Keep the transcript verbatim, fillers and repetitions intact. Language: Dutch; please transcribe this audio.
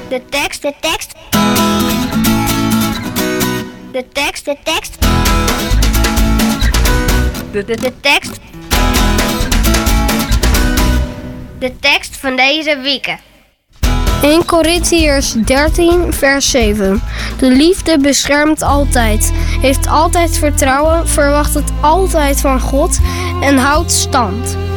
De tekst, de tekst. De tekst, de tekst. De, de, de tekst. De tekst van deze weken. eerste Korintiërs dertien, vers zeven. De liefde beschermt altijd, heeft altijd vertrouwen, verwacht het altijd van God en houdt stand.